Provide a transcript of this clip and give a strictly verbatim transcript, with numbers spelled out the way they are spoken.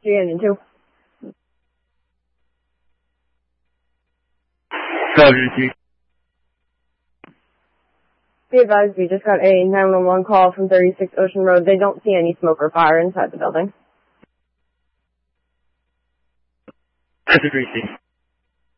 G N two. Be advised, we just got a nine one one call from thirty-six Ocean Road. They don't see any smoke or fire inside the building. That's a great thing.